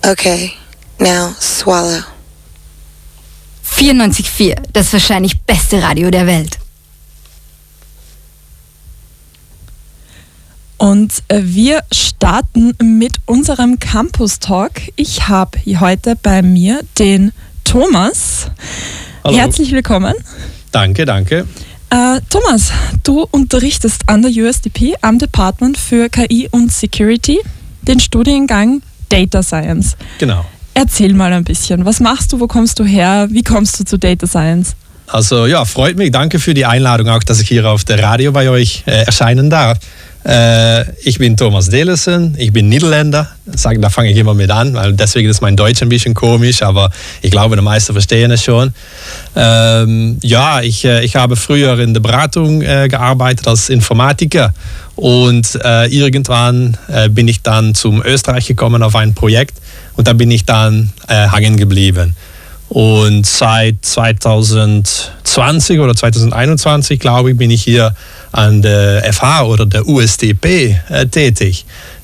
Okay, now swallow. 94,4, das wahrscheinlich beste Radio der Welt. Und wir starten mit unserem Campus Talk. Ich habe heute bei mir den Thomas. Hallo. Herzlich willkommen. Danke. Thomas, du unterrichtest an der USDP am Department für KI und Security den Studiengang Data Science. Genau. Erzähl mal ein bisschen. Was machst du? Wo kommst du her? Wie kommst du zu Data Science? Also ja, freut mich. Danke für die Einladung, auch dass ich hier auf der Radio bei euch erscheinen darf. Ich bin Thomas Delissen, ich bin Niederländer. Da fange ich immer mit an, weil deswegen ist mein Deutsch ein bisschen komisch, aber ich glaube, die meisten verstehen es schon. Ich habe früher in der Beratung gearbeitet als Informatiker und irgendwann bin ich dann zum Österreich gekommen auf ein Projekt und da bin ich dann hängen geblieben. Und seit 2020 oder 2021, glaube ich, bin ich hier an der FH oder der USDP tätig.